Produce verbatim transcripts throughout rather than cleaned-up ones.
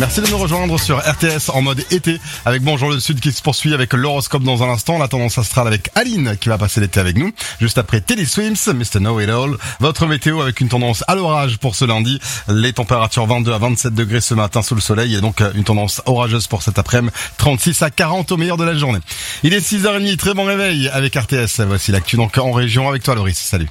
Merci de nous rejoindre sur R T S en mode été avec Bonjour le Sud qui se poursuit avec l'horoscope dans un instant. La tendance astrale avec Aline qui va passer l'été avec nous. Juste après Teddy Swims, mister Know It All. Votre météo avec une tendance à l'orage pour ce lundi. Les températures vingt-deux à vingt-sept degrés ce matin sous le soleil et donc une tendance orageuse pour cet après-midi. trente-six à quarante au meilleur de la journée. Il est six heures trente, très bon réveil avec R T S. Voici l'actu donc en région avec toi Loris. Salut.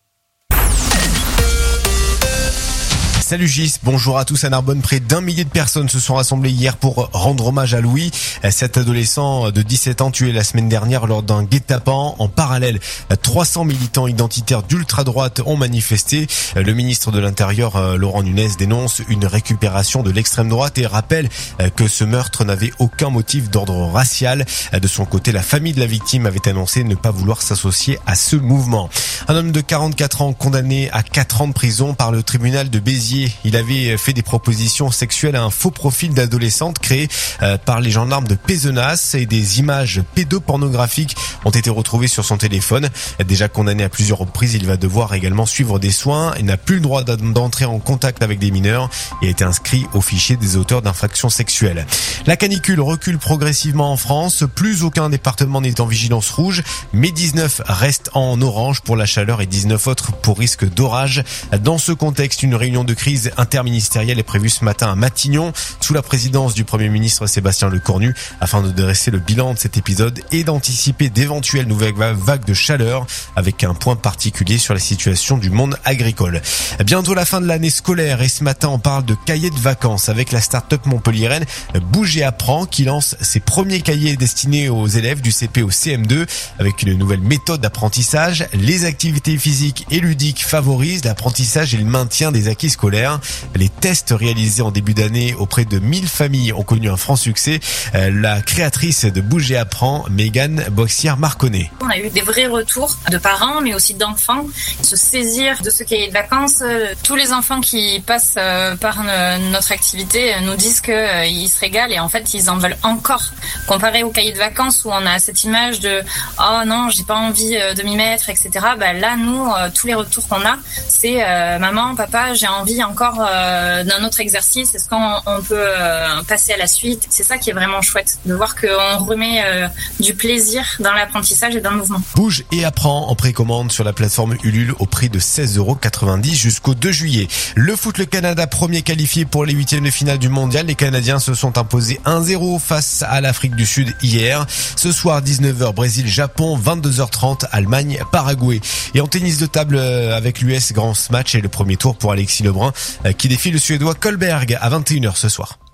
Salut Gis, bonjour à tous à Narbonne. Près d'un millier de personnes se sont rassemblées hier pour rendre hommage à Louis, cet adolescent de dix-sept ans tué la semaine dernière lors d'un guet-apens. En parallèle, trois cents militants identitaires d'ultra-droite ont manifesté. Le ministre de l'Intérieur, Laurent Nunez, dénonce une récupération de l'extrême droite et rappelle que ce meurtre n'avait aucun motif d'ordre racial. De son côté, la famille de la victime avait annoncé ne pas vouloir s'associer à ce mouvement. Un homme de quarante-quatre ans condamné à quatre ans de prison par le tribunal de Béziers. Il avait fait des propositions sexuelles à un faux profil d'adolescente créé par les gendarmes de Pézenas et des images pédopornographiques ont été retrouvées sur son téléphone. Déjà condamné à plusieurs reprises, il va devoir également suivre des soins. Il n'a plus le droit d'entrer en contact avec des mineurs et a été inscrit au fichier des auteurs d'infractions sexuelles. La canicule recule progressivement en France. Plus aucun département n'est en vigilance rouge, mais dix-neuf restent en orange pour la chaleur et dix-neuf autres pour risque d'orage. Dans ce contexte, une réunion de crise interministérielle est prévue ce matin à Matignon, sous la présidence du Premier ministre Sébastien Lecornu, afin de dresser le bilan de cet épisode et d'anticiper d'éventuelles nouvelles vagues de chaleur, avec un point particulier sur la situation du monde agricole. Bientôt la fin de l'année scolaire et ce matin on parle de cahiers de vacances avec la start-up montpelliéraine Bouge et Apprends qui lance ses premiers cahiers destinés aux élèves du C P au C M deux avec une nouvelle méthode d'apprentissage. Les activités physiques et ludiques favorisent l'apprentissage et le maintien des acquis scolaires. Les tests réalisés en début d'année auprès de mille familles ont connu un franc succès. La créatrice de Bouge et Apprends, Mégane Boxière-Marconnet. On a eu des vrais retours de parents, mais aussi d'enfants, se saisir de ce cahier de vacances. Tous les enfants qui passent par notre activité nous disent qu'ils se régalent et en fait ils en veulent encore. Comparé au cahier de vacances où on a cette image de « oh non, j'ai pas envie de m'y mettre », et cetera. Bah là, nous, tous les retours qu'on a, c'est euh, « maman, papa, j'ai envie encore euh, d'un autre exercice, est-ce qu'on on peut euh, passer à la suite ?» C'est ça qui est vraiment chouette, de voir qu'on remet euh, du plaisir dans l'apprentissage et dans le mouvement. Bouge et Apprends en précommande sur la plateforme Ulule au prix de seize euros quatre-vingt-dix jusqu'au deux juillet. Le foot, le Canada premier qualifié pour les huitièmes de finale du mondial. Les Canadiens se sont imposés un zéro face à l'Afrique du Sud hier. Ce soir, dix-neuf heures, Brésil-Japon, vingt-deux heures trente, Allemagne-Paraguay. Et en tennis de table avec l'U S, grand match et le premier tour pour Alexis Lebrun qui défie le Suédois Kohlberg à vingt et une heures ce soir.